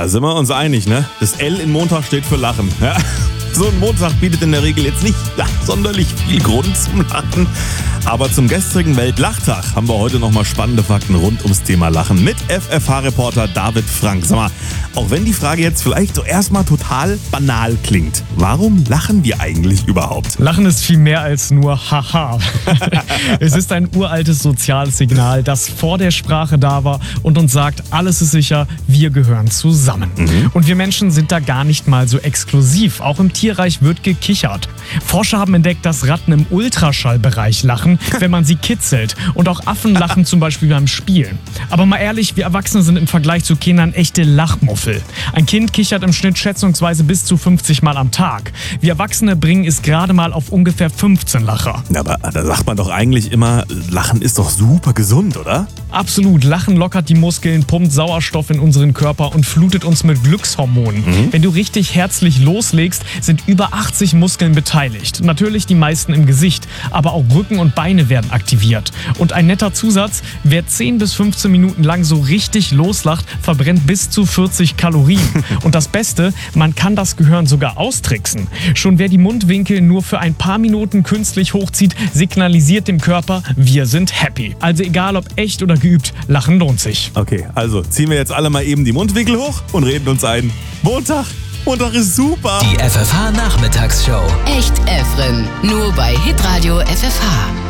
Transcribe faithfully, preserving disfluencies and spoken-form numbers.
Da sind wir uns einig, ne? Das L in Montag steht für Lachen. Ja? So ein Montag bietet in der Regel jetzt nicht ja, sonderlich viel Grund zum Lachen. Aber zum gestrigen Weltlachtag haben wir heute nochmal spannende Fakten rund ums Thema Lachen mit F F H-Reporter David Frank. Sag mal, auch wenn die Frage jetzt vielleicht so erstmal total banal klingt, warum lachen wir eigentlich überhaupt? Lachen ist viel mehr als nur Haha. Es ist ein uraltes soziales Signal, das vor der Sprache da war und uns sagt, alles ist sicher, wir gehören zusammen. Mhm. Und wir Menschen sind da gar nicht mal so exklusiv. Auch im Tierreich wird gekichert. Forscher haben entdeckt, dass Ratten im Ultraschallbereich lachen, wenn man sie kitzelt. Und auch Affen lachen zum Beispiel beim Spielen. Aber mal ehrlich, wir Erwachsene sind im Vergleich zu Kindern echte Lachmuffel. Ein Kind kichert im Schnitt schätzungsweise bis zu fünfzig Mal am Tag. Wir Erwachsene bringen es gerade mal auf ungefähr fünfzehn Lacher. Ja, aber da sagt man doch eigentlich immer, Lachen ist doch super gesund, oder? Absolut. Lachen lockert die Muskeln, pumpt Sauerstoff in unseren Körper und flutet uns mit Glückshormonen. Mhm. Wenn du richtig herzlich loslegst, sind über achtzig Muskeln beteiligt. Natürlich die meisten im Gesicht, aber auch Rücken und Beine werden aktiviert. Und ein netter Zusatz, wer zehn bis fünfzehn Minuten lang so richtig loslacht, verbrennt bis zu vierzig Kalorien. Und das Beste, man kann das Gehirn sogar austricksen. Schon wer die Mundwinkel nur für ein paar Minuten künstlich hochzieht, signalisiert dem Körper, wir sind happy. Also egal ob echt oder geübt, Lachen lohnt sich. Okay, also ziehen wir jetzt alle mal eben die Mundwinkel hoch und reden uns ein. Montag, Montag ist super. Die F F H-Nachmittagsshow. Echt Efren, nur bei Hitradio F F H.